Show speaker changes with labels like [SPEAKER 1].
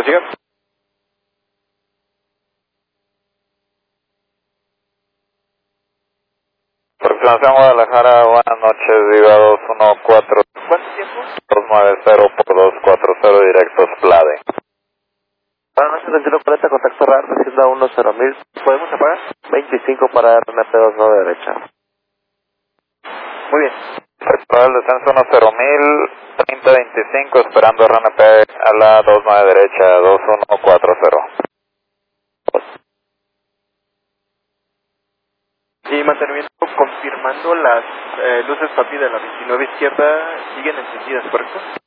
[SPEAKER 1] prosiga.
[SPEAKER 2] Aproximación Guadalajara, buenas noches, Viva 214.
[SPEAKER 1] ¿Cuánto tiempo?
[SPEAKER 2] 290 por 240 directos Plade.
[SPEAKER 3] Buenas noches, 2140, contacto RAR, Hacienda 100.000.
[SPEAKER 1] ¿Podemos apagar?
[SPEAKER 3] 25 para RNP29 derecha.
[SPEAKER 1] Muy bien.
[SPEAKER 2] Efectuado el descenso 100.000, 3025, esperando RNP a la 29 derecha, 2140.
[SPEAKER 1] Y mantenimiento confirmando las luces papi de la 29 izquierda siguen encendidas, ¿correcto?